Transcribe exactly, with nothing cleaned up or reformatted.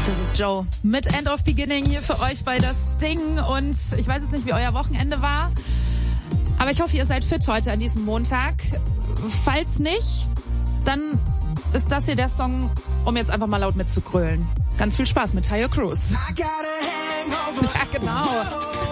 Das ist Joe mit End of Beginning hier für euch bei Das Ding. Und ich weiß jetzt nicht, wie euer Wochenende war, aber ich hoffe, ihr seid fit heute an diesem Montag. Falls nicht, dann ist das hier der Song, um jetzt einfach mal laut mitzugrölen. Ganz viel Spaß mit Tayo Cruz. Ja, genau.